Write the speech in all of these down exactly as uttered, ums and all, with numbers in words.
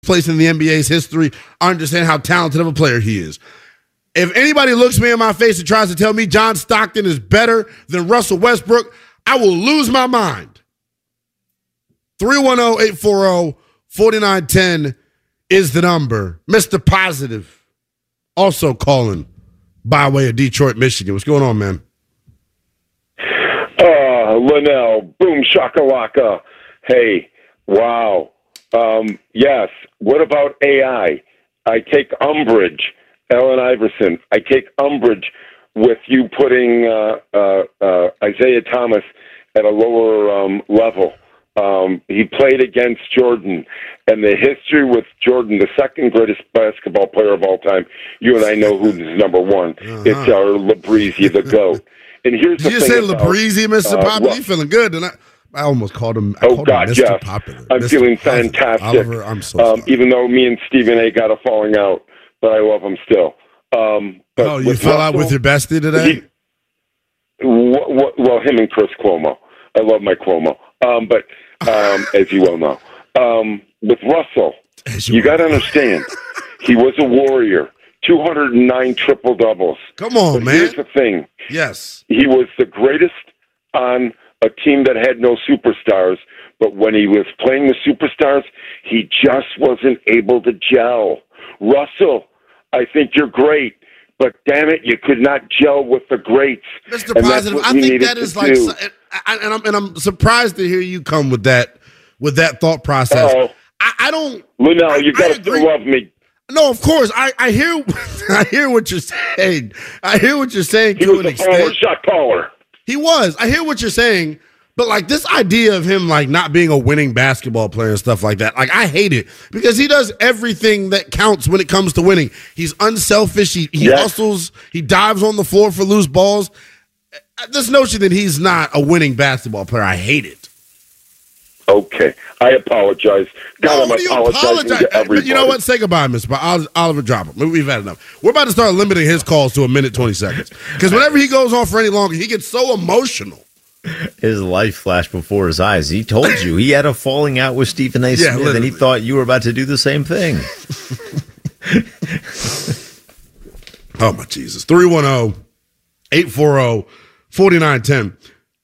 place in the N B A's history, understand how talented of a player he is. If anybody looks me in my face and tries to tell me John Stockton is better than Russell Westbrook, I will lose my mind. three one zero, eight four zero, four nine one zero is the number. Mister Positive also calling by way of Detroit, Michigan. What's going on, man? Uh, Linnell, boom shakalaka. Hey, wow. Um, yes. What about A I? I take umbrage, Allen Iverson. I take umbrage with you putting uh, uh, uh, Isaiah Thomas at a lower um, level. Um, he played against Jordan, and the history with Jordan, the second greatest basketball player of all time. You and I know who's number one. Uh-huh. It's our Labrizi, the GOAT. And here's Did the you thing say about, Labrizi, Mister Uh, Popular? well, You feeling good? And I, I almost called him. I oh called God, him Mister yes. Popular. I'm Mister feeling Positive. fantastic. Oliver, I'm so um, sorry. even though me and Stephen A. got a falling out, but I love him still. Um, but oh, you fell Russell, out with your bestie today? He, w- w- well, him and Chris Cuomo. I love my Cuomo. Um, but um, as you well know, um, with Russell, you, you got to understand, he was a warrior. two hundred nine triple doubles. Come on, but man. Here's the thing. Yes. He was the greatest on a team that had no superstars, but when he was playing the superstars, he just wasn't able to gel. Russell, I think you're great, but damn it, you could not gel with the greats. Mister Positive, I think that is like, and, I, and, I'm, and I'm surprised to hear you come with that with that thought process. Uh-oh. I, I don't. Linnell, you got to still love me. No, of course. I, I hear I hear what you're saying. I hear what you're saying he to was an a extent. forward shot caller. He was. I hear what you're saying, but like this idea of him like not being a winning basketball player and stuff like that, like I hate it because he does everything that counts when it comes to winning. He's unselfish. He, he yes. hustles. He dives on the floor for loose balls. This notion that he's not a winning basketball player, I hate it. Okay, I apologize. God, no, I'm apologizing apologize? to everybody. You know what? Say goodbye, Mister Oliver. Drop him. We've had enough. We're about to start limiting his calls to a minute twenty seconds because whenever he goes on for any longer, he gets so emotional. His life flashed before his eyes. He told you he had a falling out with Stephen A. Yeah, Smith, literally. and he thought you were about to do the same thing. Oh my Jesus! three one zero, eight four zero, four nine one zero.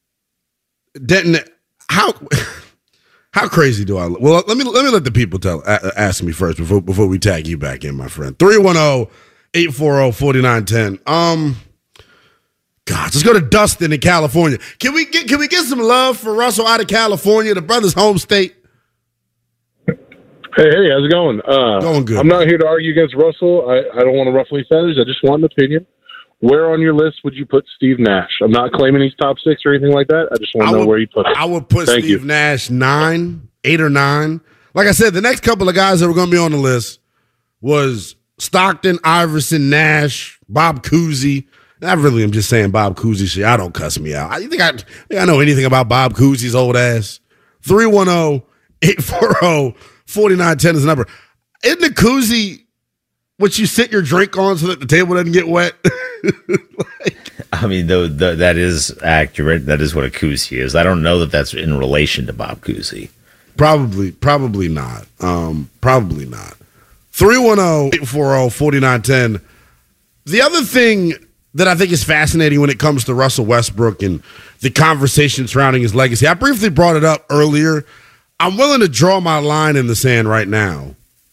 Denton, how? How crazy do I look? Well, let me let me let the people tell ask me first before before we tag you back in, my friend. three one zero, eight four zero, four nine one zero. Um, God, let's go to Dustin in California. Can we get can we get some love for Russell out of California, the brother's home state? Hey, hey, how's it going? Uh, going good. I'm not here to argue against Russell. I, I don't want to ruffle any feathers. I just want an opinion. Where on your list would you put Steve Nash? I'm not claiming he's top six or anything like that. I just want to know would, where you put him. I would put Thank Steve you. Nash nine, eight or nine. Like I said, the next couple of guys that were going to be on the list was Stockton, Iverson, Nash, Bob Cousy. I really am just saying Bob Cousy shit. I don't cuss me out. I think I, think I know anything about Bob Cousy's old ass. three one zero, eight four zero, four nine one zero is the number. Isn't the Cousy what you sit your drink on so that the table doesn't get wet? Like, I mean, though, the, that is accurate. That is what a Cousy is. I don't know that that's in relation to Bob Cousy. Probably, probably not. Um, probably not. three one zero, eight four zero, four nine one zero. The other thing that I think is fascinating when it comes to Russell Westbrook and the conversation surrounding his legacy, I briefly brought it up earlier. I'm willing to draw my line in the sand right now.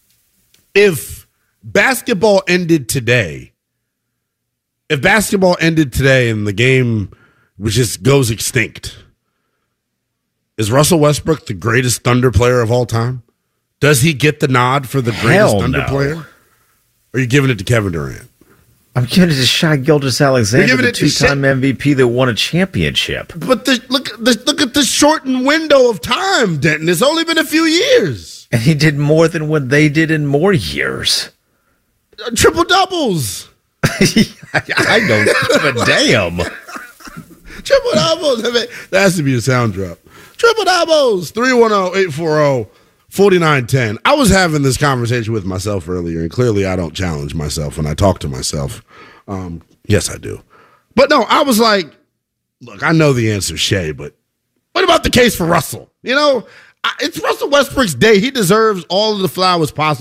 If basketball ended today, if basketball ended today and the game which just goes extinct, is Russell Westbrook the greatest Thunder player of all time? Does he get the nod for the greatest Hell Thunder no. player? Or are you giving it to Kevin Durant? I'm giving it to Shai Gilgeous-Alexander, the two-time Sha- M V P that won a championship. But the, look, the, look at the shortened window of time, Denton. It's only been a few years. And he did more than what they did in more years. Uh, triple doubles. I don't give a damn. Triple doubles. I mean, that has to be a sound drop. Triple doubles. three one zero, eight four zero, four nine one zero. I was having this conversation with myself earlier, and clearly I don't challenge myself when I talk to myself. Um, yes, I do. But no, I was like, look, I know the answer, Shea, but what about the case for Russell? You know, I, it's Russell Westbrook's day. He deserves all of the flowers possible.